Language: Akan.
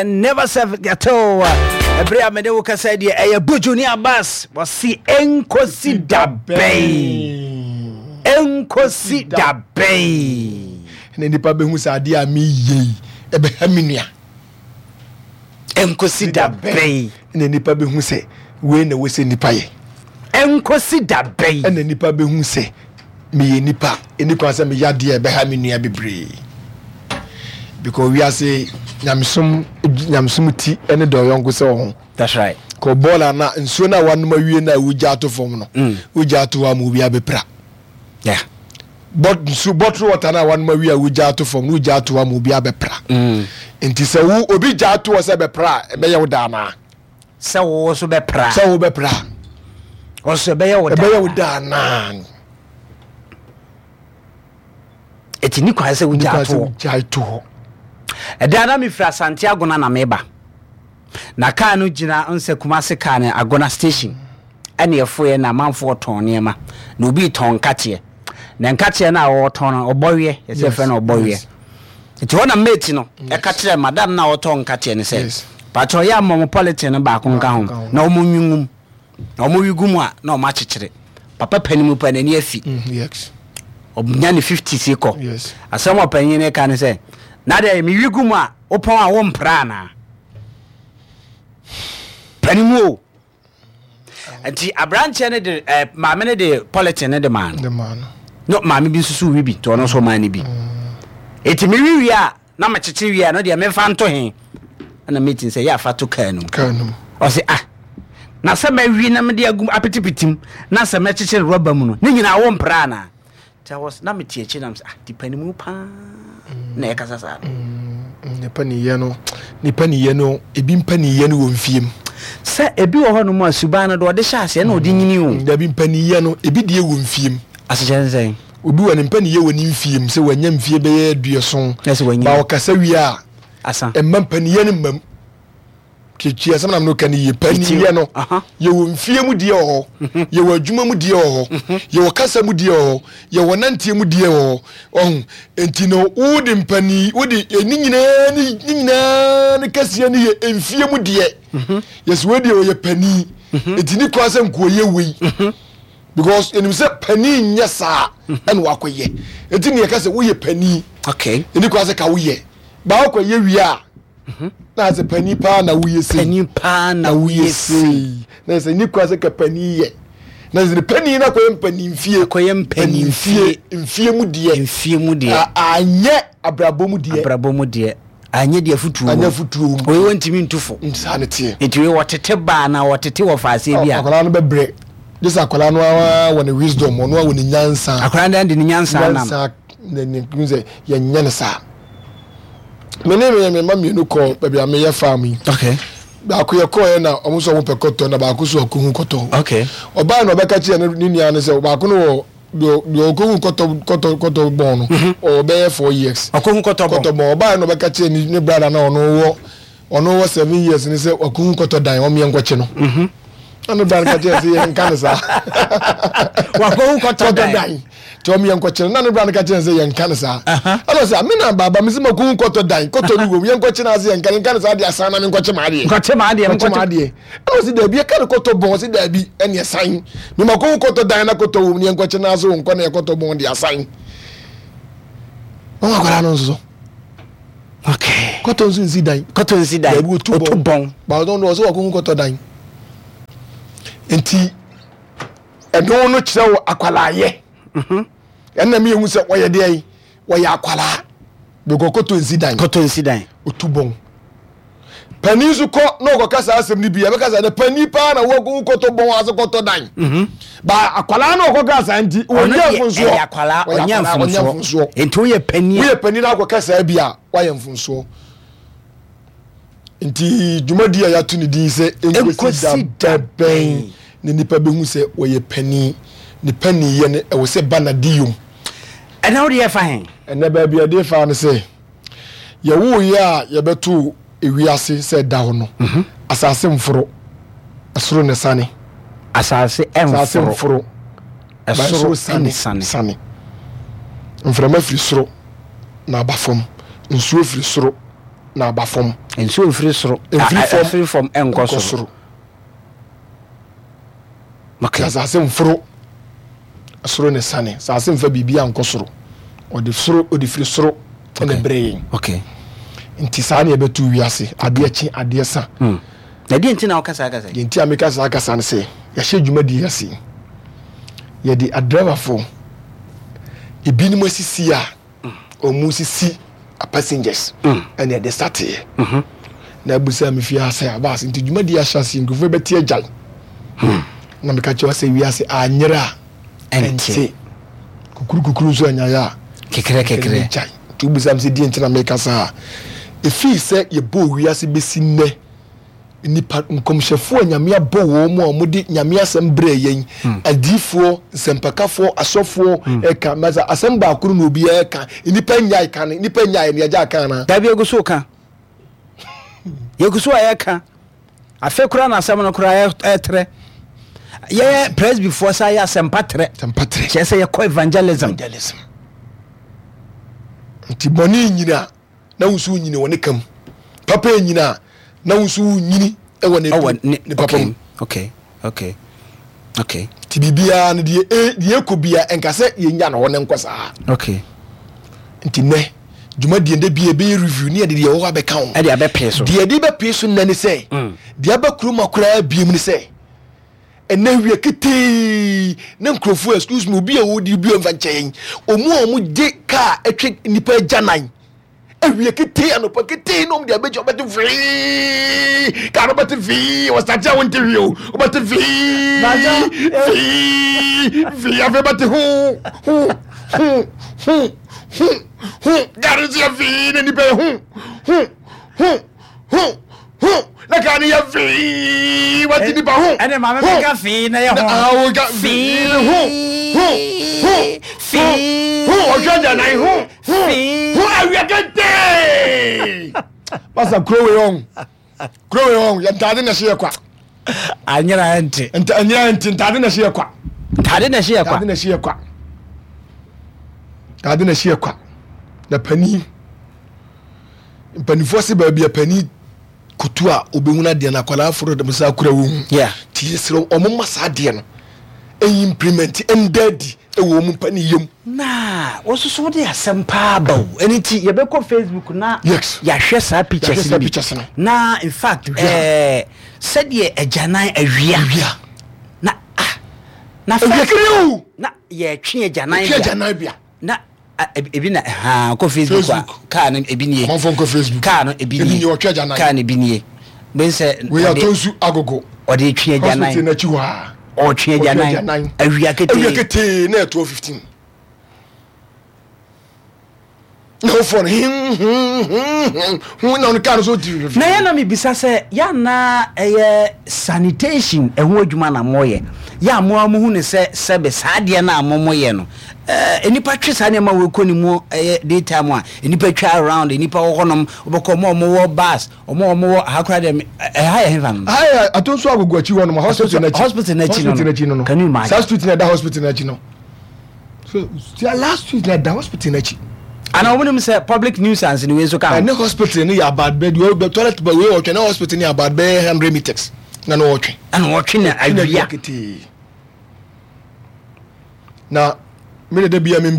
never serve at all. Ebrea mede wo kasa de eye bojuni Abbas wasi enkosi dabe na nipa be hu sa ade a me ye ebe ha menua enkosi dabe na nipa be hu se we na we se nipa ye enkosi dabe na nipa be hu se me ye nipa eni kwa se me yade ebe ha menua bebre because we are say nyamsum ti ene do yonko se ho. That's right. Ko bola na nsuo na wanuma wie na wuja to fom no wuja to wa mu bia bepra. Yeah. But nsuo bottle water na wanuma wie wuja to fom wuja to wa mu bia bepra. Enti se wo obi ja to wo se bepra e be ye wo da na. Se wo so bepra. Se wo bepra. O se be ye wo da. E be ye wo da na. Eti ni kwa se wuja to. Edana mi fra Santiago na meba na kaa no gina nse Kumasi kaa ne Agona station ene efoye na manfo ton niema na obi ton kache na nkache na wo ton obowie yese fe na obowie eti wona mate no e kache madam na wo ton kache ne se patro ya mom politin ba ko nka ho na omunwum na omuyugum a na o ma chechire papa panimu pa na ni afi yes obunya ne 50 siko yes asamo panyin ne ka ne se na de mi wigum a opon a wo mpra na panimu anti abranche ne de maame ne de politin ne de man no maame bi susu wi bi to no so man ne bi eti mi wi a na ma cheche wi a no de me fa nto he na meeting say ya fa to kanum o se na se ma wi na me de agum apetipitim na se ma cheche roba mu no ne nyina wo mpra na ta was na me tietche na se di panimu pa na e kasa sa nipa ni ye no ebi mpa ni ye no wo mfiem se ebi wo ho no ma suba na do de hya ase na odi nyini wo da bi mpa ni ye no ebi de wo mfiem asechenzen obi wa ni mpa ni ye wo ni mfiem se wanya mfie be ye aduoson ba wo kasa wi a asa mpa ni ye no mam kichi asam na no kan ye pani ye no ye wo mfie mu die ho ye wo adwuma mu die ho ye wo kasa mu die ho ye wo nantie mu die ho enti no wodi mpani wodi eni nyina ni kase ni ye mfie mu die yes wodi ye pani enti ni kwa se nko ye wi because enim se pani nya sa ene wakoye enti ni ye kase wo ye pani okay eni kwa se ka wo ye ba wakoye wi a na se pani pa na wuye se pani pa na wuye se na se ni kwa se ka pani ye na se pani na ko pani mfie mfie mu die anye abrabo mu die anye de futuo we wontimi ntufo nsane tie etiwe wotete ba na wotete wo faase bia akola no bebre this akola no wa ne wisdom no wa ne nyansa akola ndan de nyansa na ne kunze ya nyansa me mami no ko baby am ye family okay ba ko ye ko ye na omuso mo pekoto na ba ko so ko hu koto okay oba no be ka chi ni nia ne se ba ko no do ko hu koto bon no o be 4 years ko hu koto bon oba no be ka chi ni brother na ono wo 7 years ni se ko hu koto dan o me enko chi no ano dan ka chi se ye nkan sa wa ko hu koto dan to me enko chi na no brother ka chi se ye nkan sa ano se amina baba me se ma ko hu koto dan koto ni wo ye enko chi na se ye nkan sa de asana me enko chi ma de ano se da bi ka koto bon se da bi ene asan me ma ko hu koto dan na koto wo ni enko chi na so enko na koto bon de asan o ma kwara no so okay koto nsi dan da bi otu bon ba don no so ko hu koto dan enti edo no kire wo akwalaye enna me hu se woye de ai woye akwala be koto nsi dan otu bon pani su ko no ko kasa asem ni bia be kasa de pani pa na wo ko koto bon aso koto dan ba akwala no ko kasa nti wonya funso akwala wonya funso enti wo ye pani na ko kasa bia woye funso enti jumadi ya tu ni din se enkosi da ben ni nipa be hu se woye pani ni pani ye ne e wo se banadium ena wo de fa hen ena ba bia de fa ne se ye wo ye a ye betu ewiase se da ho no asase mforo asoro ne sane asase emforo asoro sane mframa firi soro na abafom nsuo firi soro na aba fam nsuo free soro free from enkosoro okay asase mforo soro ne sane asase mfa bibia nkosoro odi soro odi free soro na brey okay nti saa ne betu wiase ade achi ade sa na di nti na okasa nti ameka sa akasa ne se ya hye dwuma di yase ye di driver fo ibinimo sisi a omu sisi a passengers and they start here na busa me fia say abas nti dwuma di ya chance ngufo beti agyal na meka che wase wiase anyera enti kukuru so anya ya kekere tu busa me se di nti na meka sa efi se ye bo wiase besi ne nipa nkomhyefo nyame abɔ wo mu a mudi nyame asem bre yen adifo sempakafo asofo eka maza asem ba akuru no obi eka nipa nyai kan nipa nyai ne agya kan na da bi eguso ka yeguso ayeka afe kura na asem no kura etre ye press before say asempatre chese ye ko evangelism nti boni nyina na wusu nyine woni kam papa nyina na wusu nyini e wona ne papa okay ti bibia ne die ekobia enkase yenya na wona nkwasa okay nti ne djuma die nde bia be review ne de wo abeka ho e de abepe so de be pe so nani sei de abakuru makura biem ne sei ena wie kete na nkrofo excuse me obi a wo di bio mfa nchen omu de ka etwe nipa janan ewie kete anopa kete no de abejo beto free ka no beto free was that ya want you beto free free ave beto garu ya free ni pe la kan ya free what ni ba ene mama me ka free na ya ho free ojoja na we get pasa krowe on ya ntade na hye kwa anyira enti ntade na hye kwa na pani force ba bia pani kutua obehuna de na kwala afro de msa kura wo ti sero omma sa de no implement endadi ewo mu pani yem na wososo de asempa ba eniti ye be ko Facebook na ya hwe sa pictures no na in fact said ye ajanan awia na na fakiriu na ye twe ajanan bia na ebi na ko Facebook ka na ebi nie mo fon ko Facebook ka no ebi nie wo twe ajanan ka na ebi nie ben se we ya tonsu agogo o de twe ajanan hospital na chiwa o twe ajanan awia kete na 12:15 no phone na on kan so di na ya na me bisa se ya na sanitation eho adwuma na moye ya mo amu ne se be saade na amomoye no enipa twe sa ne ma we koni mu data mu a enipa twa around enipa honom oboko mo bus mo hakura dem ha ya hevan ha atonso agogo achi wono hospital na chi no can you imagine last street na da hospital na chi no so last street na da hospital na chi ana women say public nuisance ni we so kan na hospital ni ya bad bed we toilet ba we o twa na hospital ni ya bad bed 100 meters na no otwe na awia kete na me de bia me